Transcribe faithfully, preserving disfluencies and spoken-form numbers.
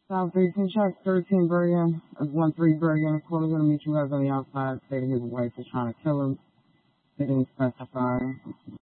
South eighteen check, thirteen Bergen, is one three Bergen, quarter gonna meet you guys on the outside, stating his wife is trying to kill him. They didn't specify.